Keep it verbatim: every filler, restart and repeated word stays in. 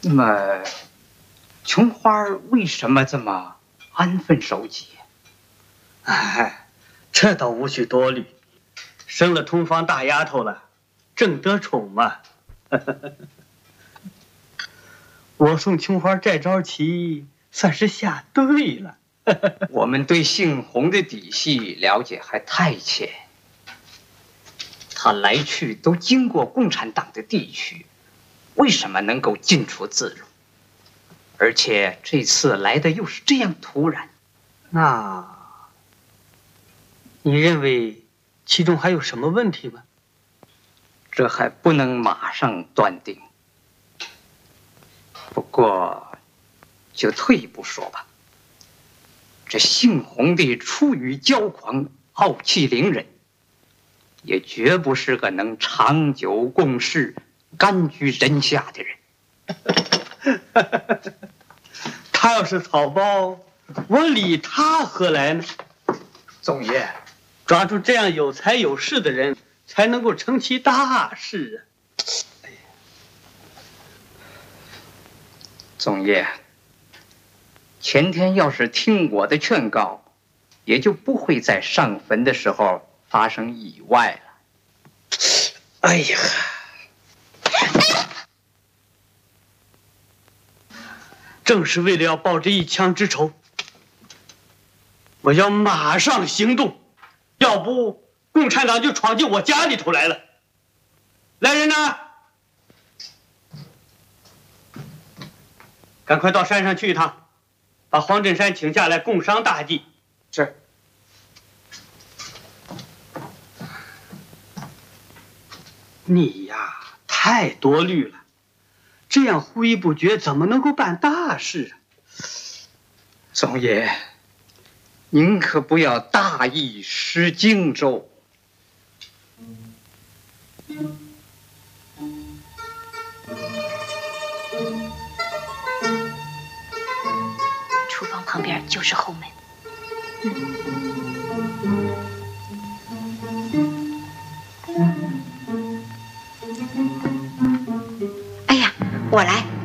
那么，琼花为什么这么安分守己？ 哎，这倒无需多虑，生了通房大丫头了，正得宠嘛。我送琼花这招棋算是下对了。 我们对杏红的底细了解还太浅，他来去都经过共产党的地区，为什么能够进出自如？而且这次来的又是这样突然， 那你认为其中还有什么问题吗？ 这还不能马上断定。不过，就退一步说吧，这姓洪的出于骄狂、傲气凌人，也绝不是个能长久共事、甘居人下的人。 他要是草包，我理他何来呢？ 总爷， 抓住这样有才有势的人，才能够成其大事啊！ 总爷，前天要是听我的劝告，也就不会在上坟的时候发生意外了。 哎呀！正是为了要报这一枪之仇，我要马上行动，要不共产党就闯进我家里头来了。来人呐，赶快到山上去一趟，把黄振山请下来共商大计。 是。 你呀，太多虑了。这样忽一不觉，怎么能够办大事啊？ 总爷，您可不要大意失荆州。 厨房旁边就是后门。嗯。哎呀，我来。